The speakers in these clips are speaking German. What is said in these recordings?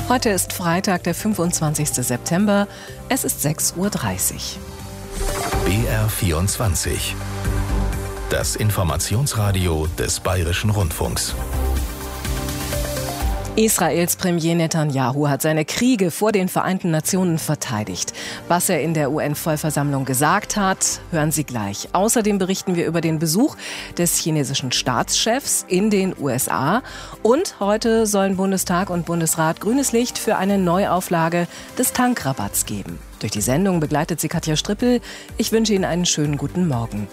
Heute ist Freitag, der 25. September. Es ist 6:30 Uhr. BR24. Das Informationsradio des Bayerischen Rundfunks. Israels Premier Netanyahu hat seine Kriege vor den Vereinten Nationen verteidigt. Was er in der UN-Vollversammlung gesagt hat, hören Sie gleich. Außerdem berichten wir über den Besuch des chinesischen Staatschefs in den USA. Und heute sollen Bundestag und Bundesrat grünes Licht für eine Neuauflage des Tankrabatts geben. Durch die Sendung begleitet sie Katja Strippel. Ich wünsche Ihnen einen schönen guten Morgen.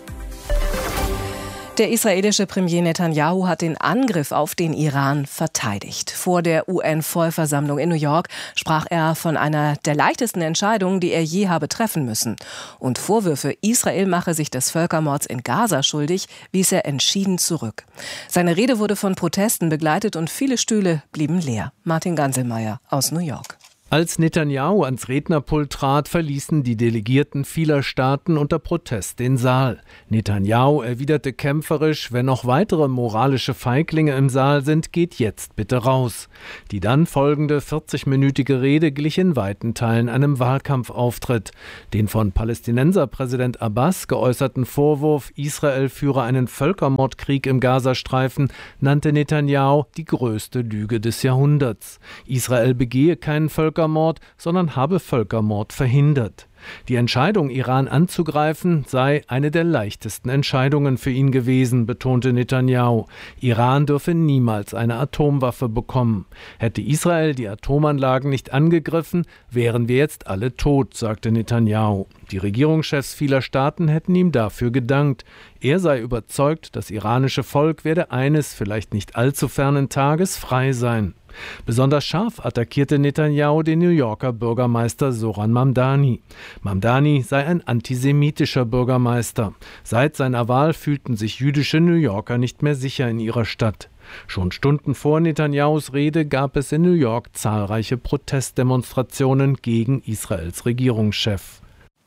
Der israelische Premier Netanyahu hat den Angriff auf den Iran verteidigt. Vor der UN-Vollversammlung in New York sprach er von einer der leichtesten Entscheidungen, die er je habe treffen müssen. Und Vorwürfe, Israel mache sich des Völkermords in Gaza schuldig, wies er entschieden zurück. Seine Rede wurde von Protesten begleitet und viele Stühle blieben leer. Martin Ganselmeier aus New York. Als Netanyahu ans Rednerpult trat, verließen die Delegierten vieler Staaten unter Protest den Saal. Netanyahu erwiderte kämpferisch: Wenn noch weitere moralische Feiglinge im Saal sind, geht jetzt bitte raus. Die dann folgende 40-minütige Rede glich in weiten Teilen einem Wahlkampfauftritt. Den von Palästinenserpräsident Abbas geäußerten Vorwurf, Israel führe einen Völkermordkrieg im Gazastreifen, nannte Netanyahu die größte Lüge des Jahrhunderts. Israel begehe keinen Völkermord, sondern habe Völkermord verhindert. Die Entscheidung, Iran anzugreifen, sei eine der leichtesten Entscheidungen für ihn gewesen, betonte Netanyahu. Iran dürfe niemals eine Atomwaffe bekommen. Hätte Israel die Atomanlagen nicht angegriffen, wären wir jetzt alle tot, sagte Netanyahu. Die Regierungschefs vieler Staaten hätten ihm dafür gedankt. Er sei überzeugt, das iranische Volk werde eines, vielleicht nicht allzu fernen Tages frei sein. Besonders scharf attackierte Netanyahu den New Yorker Bürgermeister Zohran Mamdani. Mamdani sei ein antisemitischer Bürgermeister. Seit seiner Wahl fühlten sich jüdische New Yorker nicht mehr sicher in ihrer Stadt. Schon Stunden vor Netanyahus Rede gab es in New York zahlreiche Protestdemonstrationen gegen Israels Regierungschef.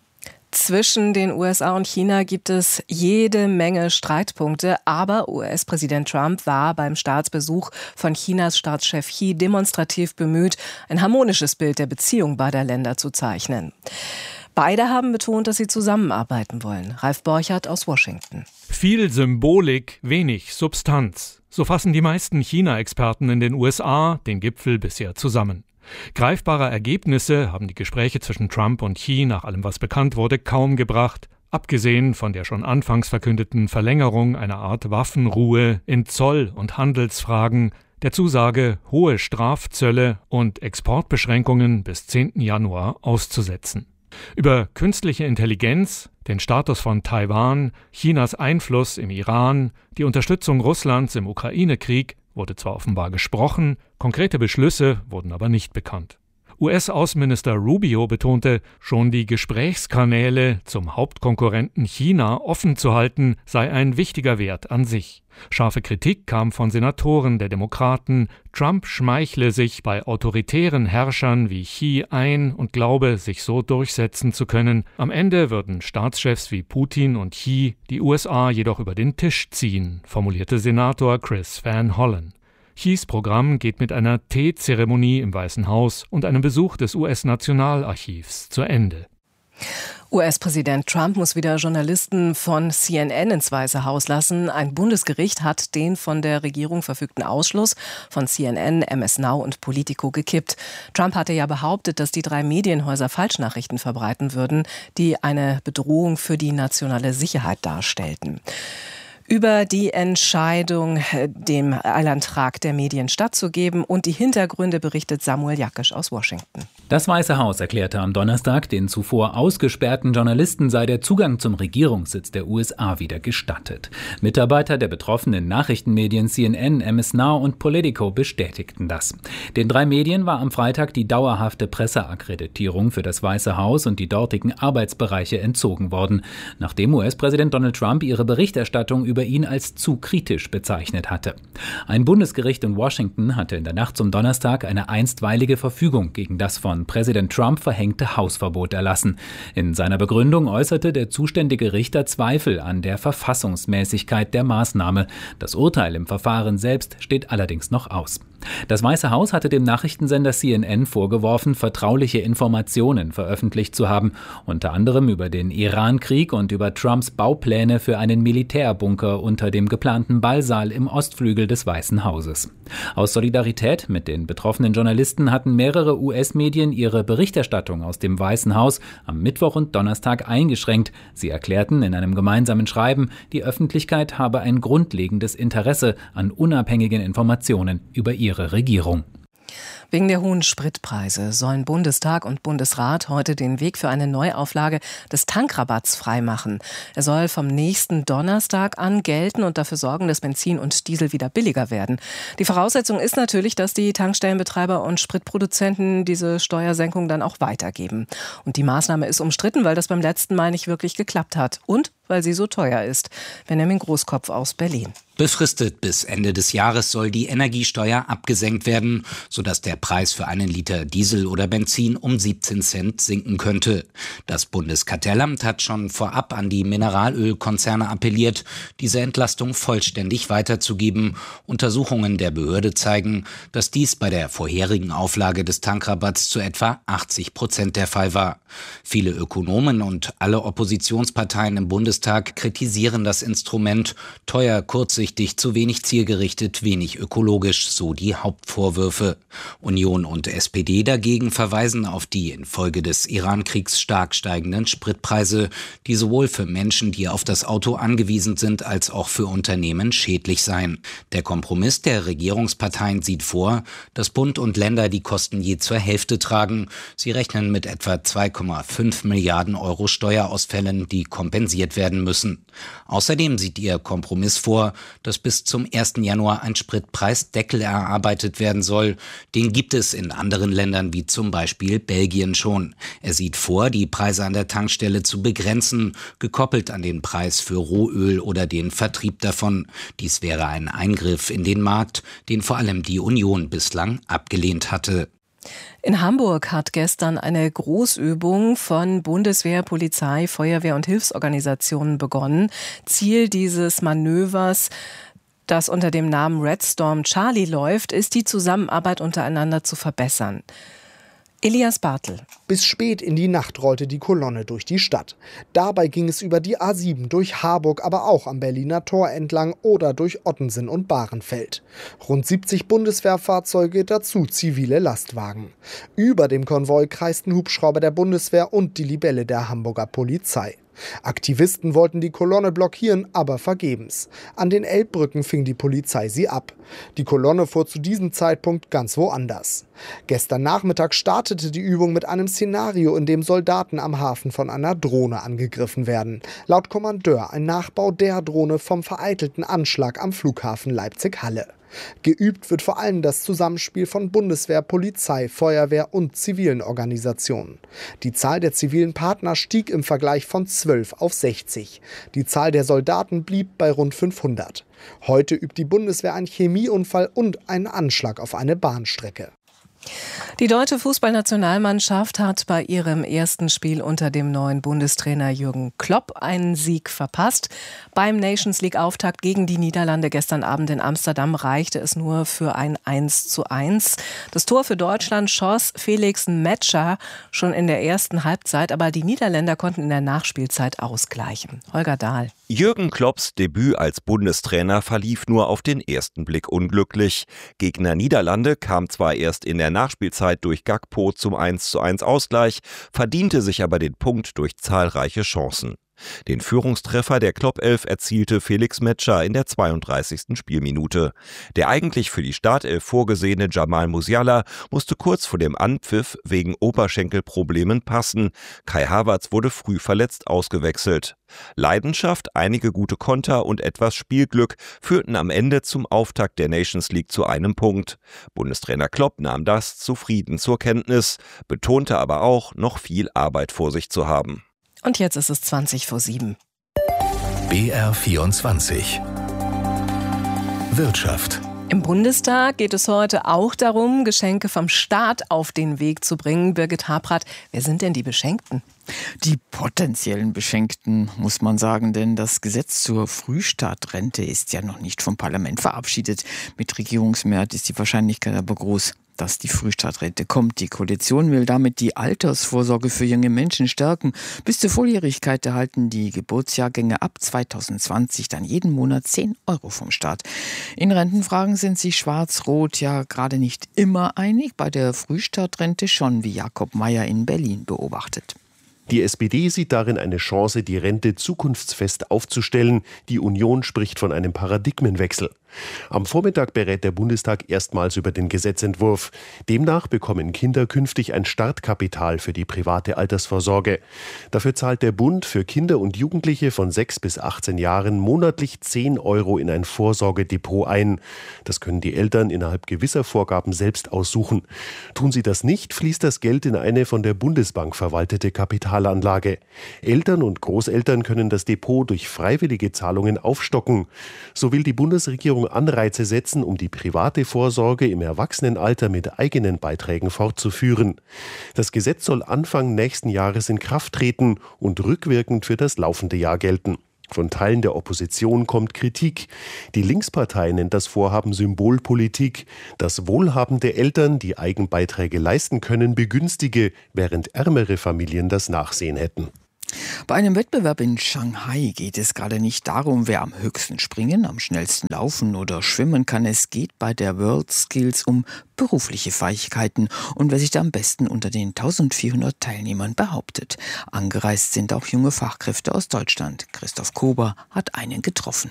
Zwischen den USA und China gibt es jede Menge Streitpunkte, aber US-Präsident Trump war beim Staatsbesuch von Chinas Staatschef Xi demonstrativ bemüht, ein harmonisches Bild der Beziehung beider Länder zu zeichnen. Beide haben betont, dass sie zusammenarbeiten wollen. Ralf Borchardt aus Washington. Viel Symbolik, wenig Substanz. So fassen die meisten China-Experten in den USA den Gipfel bisher zusammen. Greifbare Ergebnisse haben die Gespräche zwischen Trump und Xi nach allem, was bekannt wurde, kaum gebracht, abgesehen von der schon anfangs verkündeten Verlängerung einer Art Waffenruhe in Zoll- und Handelsfragen, der Zusage, hohe Strafzölle und Exportbeschränkungen bis 10. Januar auszusetzen. Über künstliche Intelligenz, den Status von Taiwan, Chinas Einfluss im Iran, die Unterstützung Russlands im Ukraine-Krieg wurde zwar offenbar gesprochen, konkrete Beschlüsse wurden aber nicht bekannt. US-Außenminister Rubio betonte, schon die Gesprächskanäle zum Hauptkonkurrenten China offen zu halten, sei ein wichtiger Wert an sich. Scharfe Kritik kam von Senatoren der Demokraten, Trump schmeichle sich bei autoritären Herrschern wie Xi ein und glaube, sich so durchsetzen zu können. Am Ende würden Staatschefs wie Putin und Xi die USA jedoch über den Tisch ziehen, formulierte Senator Chris Van Hollen. Xis Programm geht mit einer Teezeremonie im Weißen Haus und einem Besuch des US-Nationalarchivs zu Ende. US-Präsident Trump muss wieder Journalisten von CNN ins Weiße Haus lassen. Ein Bundesgericht hat den von der Regierung verfügten Ausschluss von CNN, MS Now und Politico gekippt. Trump hatte ja behauptet, dass die 3 Medienhäuser Falschnachrichten verbreiten würden, die eine Bedrohung für die nationale Sicherheit darstellten. Über die Entscheidung, dem Eilantrag der Medien stattzugeben und die Hintergründe berichtet Samuel Jakisch aus Washington. Das Weiße Haus erklärte am Donnerstag, den zuvor ausgesperrten Journalisten sei der Zugang zum Regierungssitz der USA wieder gestattet. Mitarbeiter der betroffenen Nachrichtenmedien CNN, MS Now und Politico bestätigten das. Den 3 Medien war am Freitag die dauerhafte Presseakkreditierung für das Weiße Haus und die dortigen Arbeitsbereiche entzogen worden, nachdem US-Präsident Donald Trump ihre Berichterstattung über ihn als zu kritisch bezeichnet hatte. Ein Bundesgericht in Washington hatte in der Nacht zum Donnerstag eine einstweilige Verfügung gegen das von Präsident Trump verhängte Hausverbot erlassen. In seiner Begründung äußerte der zuständige Richter Zweifel an der Verfassungsmäßigkeit der Maßnahme. Das Urteil im Verfahren selbst steht allerdings noch aus. Das Weiße Haus hatte dem Nachrichtensender CNN vorgeworfen, vertrauliche Informationen veröffentlicht zu haben, unter anderem über den Iran-Krieg und über Trumps Baupläne für einen Militärbunker unter dem geplanten Ballsaal im Ostflügel des Weißen Hauses. Aus Solidarität mit den betroffenen Journalisten hatten mehrere US-Medien ihre Berichterstattung aus dem Weißen Haus am Mittwoch und Donnerstag eingeschränkt. Sie erklärten in einem gemeinsamen Schreiben, die Öffentlichkeit habe ein grundlegendes Interesse an unabhängigen Informationen über ihre Regierung. Wegen der hohen Spritpreise sollen Bundestag und Bundesrat heute den Weg für eine Neuauflage des Tankrabatts freimachen. Er soll vom nächsten Donnerstag an gelten und dafür sorgen, dass Benzin und Diesel wieder billiger werden. Die Voraussetzung ist natürlich, dass die Tankstellenbetreiber und Spritproduzenten diese Steuersenkung dann auch weitergeben. Und die Maßnahme ist umstritten, weil das beim letzten Mal nicht wirklich geklappt hat und weil sie so teuer ist. Benjamin Großkopf aus Berlin. Befristet bis Ende des Jahres soll die Energiesteuer abgesenkt werden, sodass der Preis für einen Liter Diesel oder Benzin um 17 Cent sinken könnte. Das Bundeskartellamt hat schon vorab an die Mineralölkonzerne appelliert, diese Entlastung vollständig weiterzugeben. Untersuchungen der Behörde zeigen, dass dies bei der vorherigen Auflage des Tankrabatts zu etwa 80% der Fall war. Viele Ökonomen und alle Oppositionsparteien im Bundestag kritisieren das Instrument. Teuer, kurzsichtig, zu wenig zielgerichtet, wenig ökologisch, so die Hauptvorwürfe. Union und SPD dagegen verweisen auf die infolge des Iran-Kriegs stark steigenden Spritpreise, die sowohl für Menschen, die auf das Auto angewiesen sind, als auch für Unternehmen schädlich seien. Der Kompromiss der Regierungsparteien sieht vor, dass Bund und Länder die Kosten je zur Hälfte tragen. Sie rechnen mit etwa 2,5 Milliarden Euro Steuerausfällen, die kompensiert werden müssen. Außerdem sieht ihr Kompromiss vor, dass bis zum 1. Januar ein Spritpreisdeckel erarbeitet werden soll. Den gibt es in anderen Ländern wie zum Beispiel Belgien schon. Er sieht vor, die Preise an der Tankstelle zu begrenzen, gekoppelt an den Preis für Rohöl oder den Vertrieb davon. Dies wäre ein Eingriff in den Markt, den vor allem die Union bislang abgelehnt hatte. In Hamburg hat gestern eine Großübung von Bundeswehr, Polizei, Feuerwehr und Hilfsorganisationen begonnen. Ziel dieses Manövers, das unter dem Namen Red Storm Charlie läuft, ist, die Zusammenarbeit untereinander zu verbessern. Elias Bartel. Bis spät in die Nacht rollte die Kolonne durch die Stadt. Dabei ging es über die A7 durch Harburg, aber auch am Berliner Tor entlang oder durch Ottensen und Bahrenfeld. Rund 70 Bundeswehrfahrzeuge, dazu zivile Lastwagen. Über dem Konvoi kreisten Hubschrauber der Bundeswehr und die Libelle der Hamburger Polizei. Aktivisten wollten die Kolonne blockieren, aber vergebens. An den Elbbrücken fing die Polizei sie ab. Die Kolonne fuhr zu diesem Zeitpunkt ganz woanders. Gestern Nachmittag startete die Übung mit einem Szenario, in dem Soldaten am Hafen von einer Drohne angegriffen werden. Laut Kommandeur ein Nachbau der Drohne vom vereitelten Anschlag am Flughafen Leipzig-Halle. Geübt wird vor allem das Zusammenspiel von Bundeswehr, Polizei, Feuerwehr und zivilen Organisationen. Die Zahl der zivilen Partner stieg im Vergleich von 12 auf 60. Die Zahl der Soldaten blieb bei rund 500. Heute übt die Bundeswehr einen Chemieunfall und einen Anschlag auf eine Bahnstrecke. Die deutsche Fußballnationalmannschaft hat bei ihrem ersten Spiel unter dem neuen Bundestrainer Jürgen Klopp einen Sieg verpasst. Beim Nations-League-Auftakt gegen die Niederlande gestern Abend in Amsterdam reichte es nur für ein 1:1. Das Tor für Deutschland schoss Felix Metscher schon in der ersten Halbzeit, aber die Niederländer konnten in der Nachspielzeit ausgleichen. Holger Dahl. Jürgen Klopps Debüt als Bundestrainer verlief nur auf den ersten Blick unglücklich. Gegner Niederlande kam zwar erst in der Nachspielzeit durch Gakpo zum 1:1 Ausgleich, verdiente sich aber den Punkt durch zahlreiche Chancen. Den Führungstreffer der Klopp-Elf erzielte Felix Metscher in der 32. Spielminute. Der eigentlich für die Startelf vorgesehene Jamal Musiala musste kurz vor dem Anpfiff wegen Oberschenkelproblemen passen. Kai Havertz wurde früh verletzt ausgewechselt. Leidenschaft, einige gute Konter und etwas Spielglück führten am Ende zum Auftakt der Nations League zu einem Punkt. Bundestrainer Klopp nahm das zufrieden zur Kenntnis, betonte aber auch, noch viel Arbeit vor sich zu haben. Und jetzt ist es 7:20. BR24 Wirtschaft. Im Bundestag geht es heute auch darum, Geschenke vom Staat auf den Weg zu bringen. Birgit Habrath, wer sind denn die Beschenkten? Die potenziellen Beschenkten, muss man sagen, denn das Gesetz zur Frühstartrente ist ja noch nicht vom Parlament verabschiedet. Mit Regierungsmehrheit ist die Wahrscheinlichkeit aber groß, dass die Frühstartrente kommt. Die Koalition will damit die Altersvorsorge für junge Menschen stärken. Bis zur Volljährigkeit erhalten die Geburtsjahrgänge ab 2020 dann jeden Monat 10 € vom Staat. In Rentenfragen sind sich Schwarz-Rot ja gerade nicht immer einig, bei der Frühstartrente schon, wie Jakob Mayer in Berlin beobachtet. Die SPD sieht darin eine Chance, die Rente zukunftsfest aufzustellen. Die Union spricht von einem Paradigmenwechsel. Am Vormittag berät der Bundestag erstmals über den Gesetzentwurf. Demnach bekommen Kinder künftig ein Startkapital für die private Altersvorsorge. Dafür zahlt der Bund für Kinder und Jugendliche von 6 bis 18 Jahren monatlich 10 € in ein Vorsorgedepot ein. Das können die Eltern innerhalb gewisser Vorgaben selbst aussuchen. Tun sie das nicht, fließt das Geld in eine von der Bundesbank verwaltete Kapitalanlage. Eltern und Großeltern können das Depot durch freiwillige Zahlungen aufstocken. So will die Bundesregierung Anreize setzen, um die private Vorsorge im Erwachsenenalter mit eigenen Beiträgen fortzuführen. Das Gesetz soll Anfang nächsten Jahres in Kraft treten und rückwirkend für das laufende Jahr gelten. Von Teilen der Opposition kommt Kritik. Die Linkspartei nennt das Vorhaben Symbolpolitik, das wohlhabende Eltern, die Eigenbeiträge leisten können, begünstige, während ärmere Familien das Nachsehen hätten. Bei einem Wettbewerb in Shanghai geht es gerade nicht darum, wer am höchsten springen, am schnellsten laufen oder schwimmen kann. Es geht bei der WorldSkills um berufliche Fähigkeiten und wer sich da am besten unter den 1400 Teilnehmern behauptet. Angereist sind auch junge Fachkräfte aus Deutschland. Christoph Kober hat einen getroffen.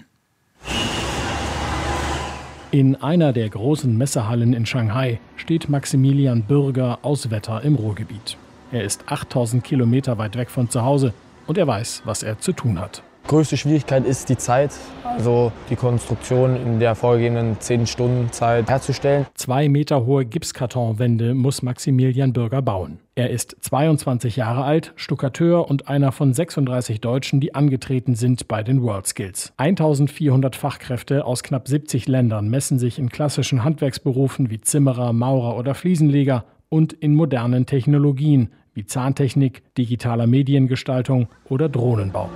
In einer der großen Messehallen in Shanghai steht Maximilian Bürger aus Wetter im Ruhrgebiet. Er ist 8000 Kilometer weit weg von zu Hause und er weiß, was er zu tun hat. Größte Schwierigkeit ist die Zeit, also die Konstruktion in der vorgegebenen 10 Stunden Zeit herzustellen. 2 Meter hohe Gipskartonwände muss Maximilian Bürger bauen. Er ist 22 Jahre alt, Stuckateur und einer von 36 Deutschen, die angetreten sind bei den WorldSkills. 1400 Fachkräfte aus knapp 70 Ländern messen sich in klassischen Handwerksberufen wie Zimmerer, Maurer oder Fliesenleger und in modernen Technologien wie Zahntechnik, digitaler Mediengestaltung oder Drohnenbau.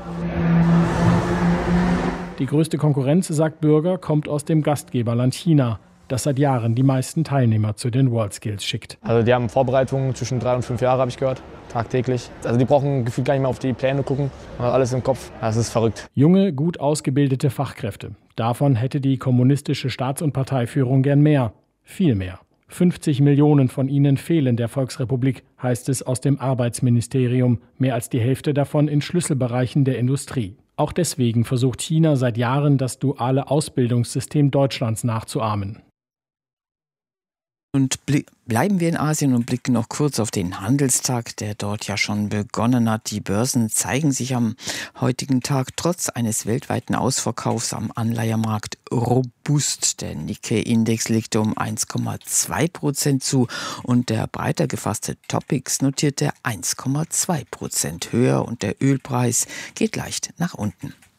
Die größte Konkurrenz, sagt Bürger, kommt aus dem Gastgeberland China, das seit Jahren die meisten Teilnehmer zu den WorldSkills schickt. Also die haben Vorbereitungen zwischen 3 und 5 Jahre, habe ich gehört, tagtäglich. Also die brauchen gefühlt gar nicht mehr auf die Pläne gucken, man hat alles im Kopf. Das ist verrückt. Junge, gut ausgebildete Fachkräfte. Davon hätte die kommunistische Staats- und Parteiführung gern mehr. Viel mehr. 50 Millionen von ihnen fehlen der Volksrepublik, heißt es aus dem Arbeitsministerium. Mehr als die Hälfte davon in Schlüsselbereichen der Industrie. Auch deswegen versucht China seit Jahren, das duale Ausbildungssystem Deutschlands nachzuahmen. Und bleiben wir in Asien und blicken noch kurz auf den Handelstag, der dort ja schon begonnen hat. Die Börsen zeigen sich am heutigen Tag trotz eines weltweiten Ausverkaufs am Anleihermarkt robust. Der Nikkei-Index legte um 1,2% zu und der breiter gefasste Topix notierte 1,2% höher und der Ölpreis geht leicht nach unten.